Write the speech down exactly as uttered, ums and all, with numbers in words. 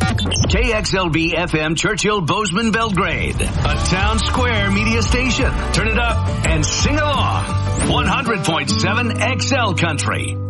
K X L B F M Churchill Bozeman Belgrade, a town square media station. Turn it up and sing along. one hundred point seven X L Country.